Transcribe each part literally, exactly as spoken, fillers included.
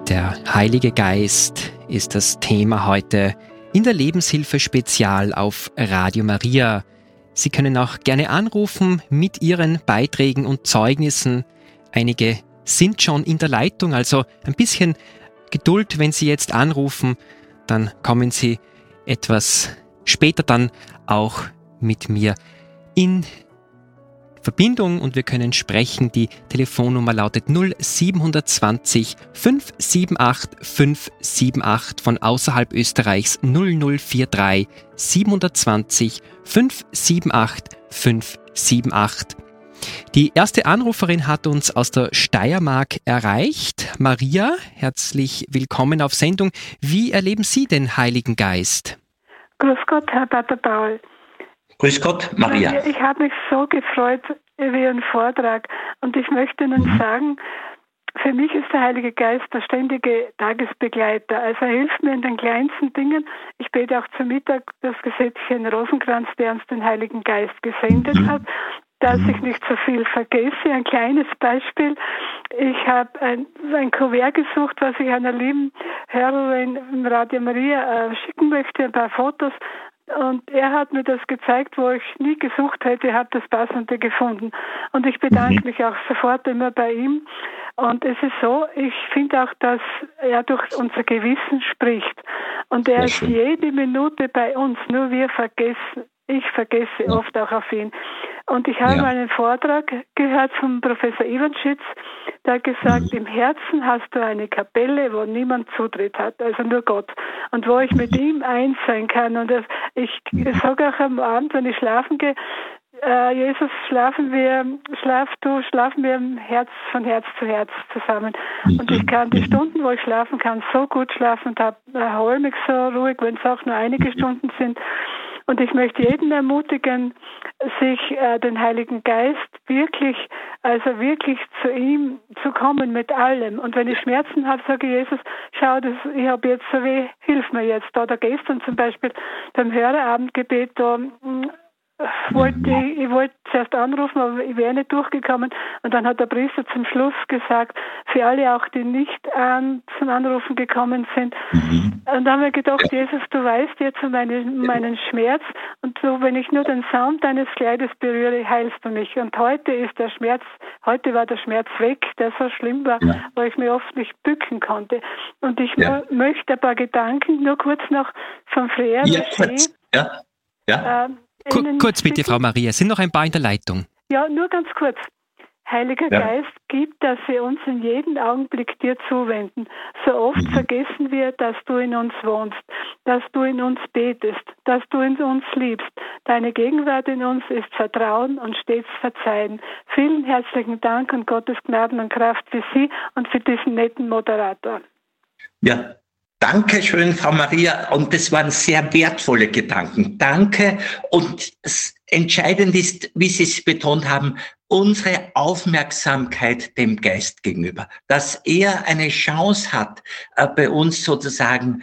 Der Heilige Geist ist das Thema heute in der Lebenshilfe Spezial auf Radio Maria. Sie können auch gerne anrufen mit Ihren Beiträgen und Zeugnissen. Einige sind schon in der Leitung, also ein bisschen Geduld, wenn Sie jetzt anrufen, dann kommen Sie etwas später dann auch mit mir in Verbindung und wir können sprechen. Die Telefonnummer lautet null sieben zwei null fünf sieben acht fünf sieben acht, von außerhalb Österreichs null null vier drei sieben zwei null fünf sieben acht fünf sieben acht. Die erste Anruferin hat uns aus der Steiermark erreicht. Maria, herzlich willkommen auf Sendung. Wie erleben Sie den Heiligen Geist? Grüß Gott, Herr Pater Paul. Grüß Gott, Maria. Ich habe mich so gefreut über Ihren Vortrag und ich möchte Ihnen mhm. sagen, für mich ist der Heilige Geist der ständige Tagesbegleiter. Also er hilft mir in den kleinsten Dingen. Ich bete auch zum Mittag das gesetzliche Rosenkranz, der uns den Heiligen Geist gesendet mhm. hat, dass ich nicht so viel vergesse. Ein kleines Beispiel. Ich habe ein, ein Kuvert gesucht, was ich einer lieben Hörerin im Radio Maria äh, schicken möchte, ein paar Fotos. Und er hat mir das gezeigt, wo ich nie gesucht hätte, habe das Passende gefunden. Und ich bedanke mich auch sofort immer bei ihm. Und es ist so, ich finde auch, dass er durch unser Gewissen spricht. Und er ist jede Minute bei uns, nur wir vergessen. Ich vergesse ja. oft auch auf ihn. Und ich habe ja. einen Vortrag gehört vom Professor Iwanschitz, der hat gesagt, mhm. im Herzen hast du eine Kapelle, wo niemand Zutritt hat, also nur Gott. Und wo ich mit ihm eins sein kann. Und das, ich, ich sage auch am Abend, wenn ich schlafen gehe, äh, Jesus, schlafen wir, schlaf du, schlafen wir im Herz, von Herz zu Herz zusammen. Und ich kann die Stunden, wo ich schlafen kann, so gut schlafen und hab, erhole mich so ruhig, wenn es auch nur einige Stunden sind. Und ich möchte jeden ermutigen, sich äh, den Heiligen Geist wirklich, also wirklich zu ihm zu kommen mit allem. Und wenn ich Schmerzen habe, sage ich, Jesus, schau, das, ich habe jetzt so weh, hilf mir jetzt. Oder gestern zum Beispiel beim Hörerabendgebet, da mh, wollte ich, ich wollte zuerst anrufen, aber ich wäre nicht durchgekommen. Und dann hat der Priester zum Schluss gesagt, für alle auch, die nicht an, zum Anrufen gekommen sind. Mhm. Und dann haben wir gedacht, Jesus, du weißt jetzt um meine, meinen Schmerz. Und so, wenn ich nur den Saum deines Kleides berühre, heilst du mich. Und heute ist der Schmerz, heute war der Schmerz weg, der so schlimm war, ja. wo ich mir oft nicht bücken konnte. Und ich ja. m- möchte ein paar Gedanken, nur kurz noch vom Freer. Ja, kurz. Ja, ja. Ähm, Kur- kurz bitte, Frau Maria, sind noch ein paar in der Leitung? Ja, nur ganz kurz. Heiliger ja. Geist gibt, dass wir uns in jedem Augenblick dir zuwenden. So oft mhm. vergessen wir, dass du in uns wohnst, dass du in uns betest, dass du in uns liebst. Deine Gegenwart in uns ist Vertrauen und stets Verzeihen. Vielen herzlichen Dank und Gottes Gnaden und Kraft für Sie und für diesen netten Moderator. Ja. Danke schön, Frau Maria. Und das waren sehr wertvolle Gedanken. Danke. Und entscheidend ist, wie Sie es betont haben, unsere Aufmerksamkeit dem Geist gegenüber. Dass er eine Chance hat, bei uns sozusagen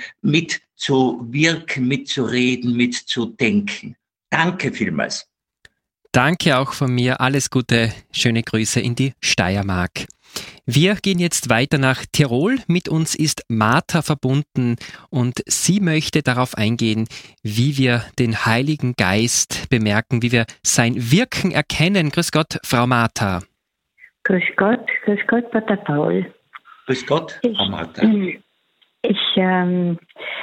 mitzuwirken, mitzureden, mitzudenken. Danke vielmals. Danke auch von mir. Alles Gute, schöne Grüße in die Steiermark. Wir gehen jetzt weiter nach Tirol. Mit uns ist Martha verbunden und sie möchte darauf eingehen, wie wir den Heiligen Geist bemerken, wie wir sein Wirken erkennen. Grüß Gott, Frau Martha. Grüß Gott, grüß Gott, Pater Paul. Grüß Gott, Frau Martha. Ich, ich ähm,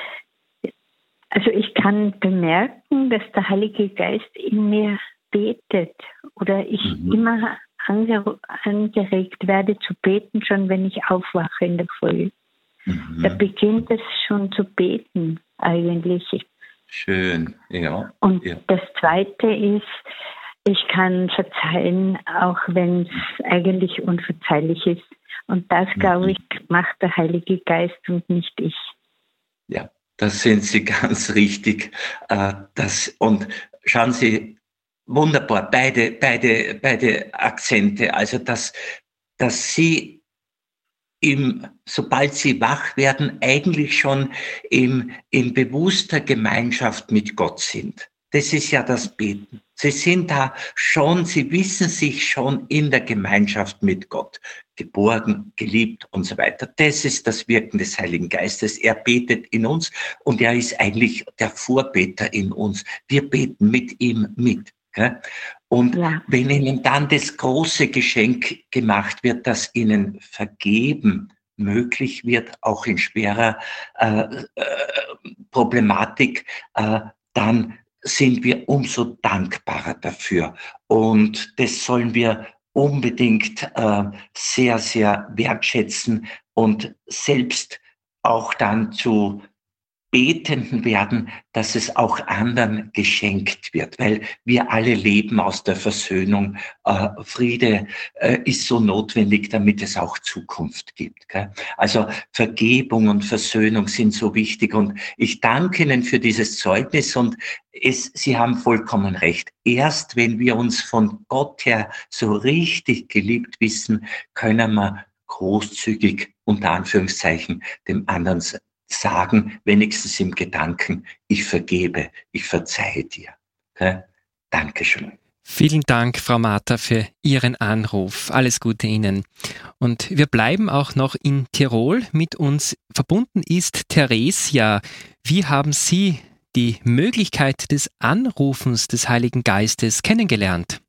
also ich kann bemerken, dass der Heilige Geist in mir betet oder ich mhm. immer Ange- angeregt werde zu beten, schon wenn ich aufwache in der Früh. Mhm. Da beginnt es schon zu beten eigentlich. Schön, ja. Und ja. das Zweite ist, ich kann verzeihen, auch wenn es eigentlich unverzeihlich ist. Und das, glaube ich, macht der Heilige Geist und nicht ich. Ja, das sind Sie ganz richtig. Äh, das, und schauen Sie, wunderbar, beide, beide, beide Akzente. Also, dass, dass Sie im, sobald Sie wach werden, eigentlich schon im, in bewusster Gemeinschaft mit Gott sind. Das ist ja das Beten. Sie sind da schon, sie wissen sich schon in der Gemeinschaft mit Gott geborgen, geliebt und so weiter. Das ist das Wirken des Heiligen Geistes. Er betet in uns und er ist eigentlich der Vorbeter in uns. Wir beten mit ihm mit. Und ja. Wenn ihnen dann das große Geschenk gemacht wird, dass ihnen Vergeben möglich wird, auch in schwerer äh, äh, Problematik, äh, dann sind wir umso dankbarer dafür. Und das sollen wir unbedingt äh, sehr, sehr wertschätzen und selbst auch dann zu Betenden werden, dass es auch anderen geschenkt wird, weil wir alle leben aus der Versöhnung. Äh, Friede äh, ist so notwendig, damit es auch Zukunft gibt. Gell? Also Vergebung und Versöhnung sind so wichtig und ich danke Ihnen für dieses Zeugnis und es, Sie haben vollkommen recht. Erst wenn wir uns von Gott her so richtig geliebt wissen, können wir großzügig unter Anführungszeichen dem anderen sagen, wenigstens im Gedanken, ich vergebe, ich verzeihe dir. Okay? Dankeschön. Vielen Dank, Frau Martha, für Ihren Anruf. Alles Gute Ihnen. Und wir bleiben auch noch in Tirol. Mit uns verbunden ist Theresia. Wie haben Sie die Möglichkeit des Anrufens des Heiligen Geistes kennengelernt?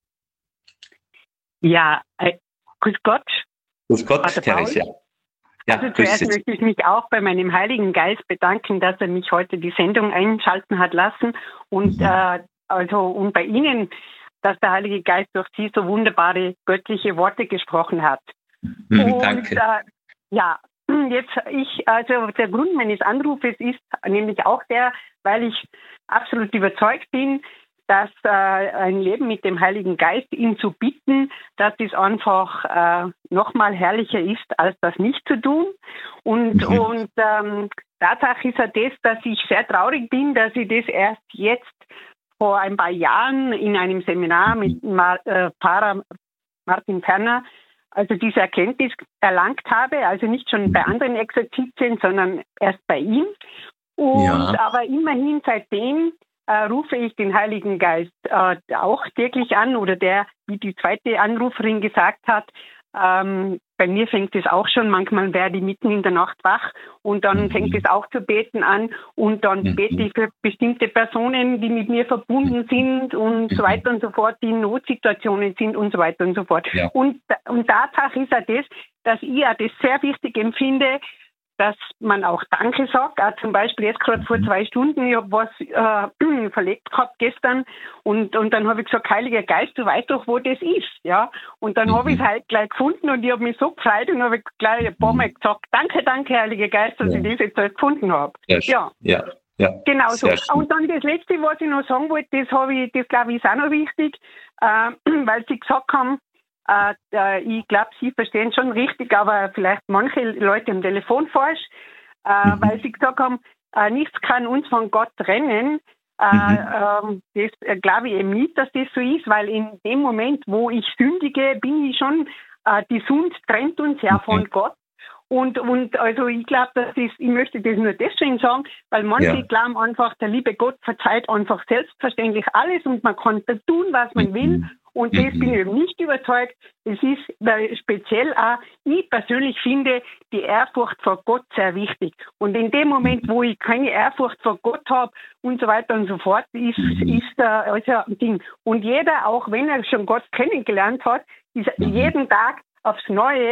Ja, äh, grüß Gott. Grüß Gott, Theresia. Ja, also zuerst möchte ich mich auch bei meinem Heiligen Geist bedanken, dass er mich heute die Sendung einschalten hat lassen und mhm. äh, also und bei Ihnen, dass der Heilige Geist durch Sie so wunderbare göttliche Worte gesprochen hat. Mhm, und, danke. Äh, ja, jetzt ich also der Grund meines Anrufes ist nämlich auch der, weil ich absolut überzeugt bin, dass äh, ein Leben mit dem Heiligen Geist, ihn zu bitten, dass es einfach äh, nochmal herrlicher ist, als das nicht zu tun. Und, mhm. und ähm, Tatsache ist ja das, dass ich sehr traurig bin, dass ich das erst jetzt vor ein paar Jahren in einem Seminar mit Mar- äh, Pfarrer Martin Ferner, also diese Erkenntnis erlangt habe, also nicht schon bei anderen Exerzitien, sondern erst bei ihm. Und ja. aber immerhin seitdem Äh, rufe ich den Heiligen Geist äh, auch täglich an oder der, wie die zweite Anruferin gesagt hat, ähm, bei mir fängt es auch schon, manchmal werde ich mitten in der Nacht wach und dann mhm. fängt es auch zu beten an und dann mhm. bete ich für bestimmte Personen, die mit mir verbunden sind und mhm. so weiter und so fort, die in Notsituationen sind und so weiter und so fort. Ja. Und, und Tatsache ist auch das, dass ich auch das sehr wichtig empfinde, dass man auch Danke sagt. Auch zum Beispiel jetzt gerade vor zwei Stunden, ich habe was äh, verlegt gehabt gestern und, und dann habe ich gesagt, Heiliger Geist, du weißt doch, wo das ist. Ja? Und dann mhm. habe ich es halt gleich gefunden und ich habe mich so gefreut und habe gleich ein paar Mal gesagt, danke, danke, Heiliger Geist, dass ja. ich das jetzt halt gefunden habe. Ja, ja. ja. Genau so. Und dann das Letzte, was ich noch sagen wollte, das habe ich, das glaube ich ist auch noch wichtig, äh, weil Sie gesagt haben, Uh, uh, ich glaube, Sie verstehen schon richtig, aber vielleicht manche Leute am Telefon falsch, uh, mhm. weil Sie gesagt haben, uh, nichts kann uns von Gott trennen. Uh, mhm. uh, das uh, glaube ich eben nicht, dass das so ist, weil in dem Moment, wo ich sündige, bin ich schon, uh, die Sünde trennt uns ja mhm. von Gott. Und, und also ich glaube, dass das, ich möchte das nur deswegen sagen, weil manche ja. glauben einfach, der liebe Gott verzeiht einfach selbstverständlich alles und man kann da tun, was man will. Und das bin ich eben nicht überzeugt. Es ist speziell auch, ich persönlich finde die Ehrfurcht vor Gott sehr wichtig. Und in dem Moment, wo ich keine Ehrfurcht vor Gott habe und so weiter und so fort, ist, ist äh, also ein Ding. Und jeder, auch wenn er schon Gott kennengelernt hat, ist jeden Tag aufs Neue